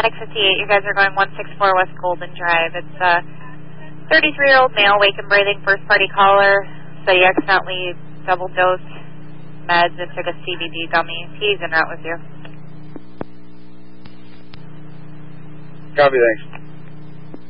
Medic 58, you guys are going 164 West Golden Drive. It's a 33-year-old male, wake and breathing, first party caller. So you accidentally double dosed meds and took a CBD gummy. He's en route with you. Copy, thanks.